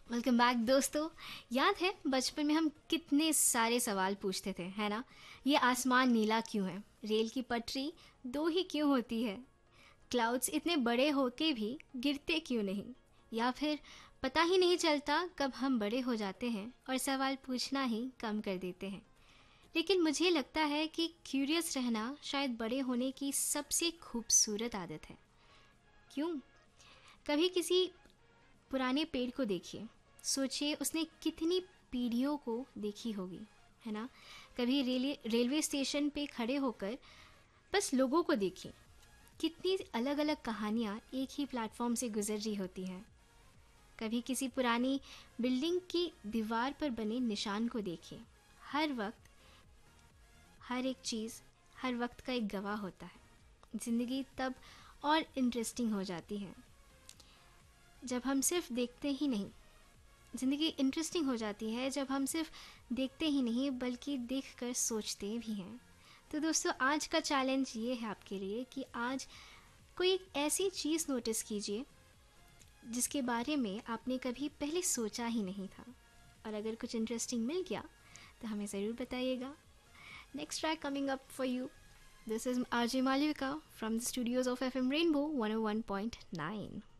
Welcome back दोस्तों। याद है बचपन में हम कितने सारे सवाल पूछते थे, है ना? ये आसमान नीला क्यों है? रेल की पटरी दो ही क्यों होती है? क्लाउड्स इतने बड़े होके भी गिरते क्यों नहीं? या फिर पता ही नहीं चलता कब हम बड़े हो जाते हैं और सवाल पूछना ही कम कर देते हैं। लेकिन मुझे लगता है कि क्यूरियस रहना शायद बड़े होने की सबसे खूबसूरत आदत है। क्यों? कभी किसी पुराने पेड़ को देखिए, सोचिए उसने कितनी पीढ़ियों को देखी होगी, है ना? कभी रेलवे स्टेशन पे खड़े होकर बस लोगों को देखिए, कितनी अलग अलग कहानियाँ एक ही प्लेटफॉर्म से गुजर रही होती हैं। कभी किसी पुरानी बिल्डिंग की दीवार पर बने निशान को देखिए। हर वक्त हर एक चीज़ हर वक्त का एक गवाह होता है। ज़िंदगी तब और इंटरेस्टिंग हो जाती है जब हम सिर्फ देखते ही नहीं। ज़िंदगी इंटरेस्टिंग हो जाती है जब हम सिर्फ देखते ही नहीं बल्कि देखकर सोचते भी हैं। तो दोस्तों, आज का चैलेंज ये है आपके लिए कि आज कोई एक ऐसी चीज़ नोटिस कीजिए जिसके बारे में आपने कभी पहले सोचा ही नहीं था। और अगर कुछ इंटरेस्टिंग मिल गया तो हमें ज़रूर बताइएगा। Next track coming up for you. This is RJ Malvika from the Studios of FM rainbow 101.9।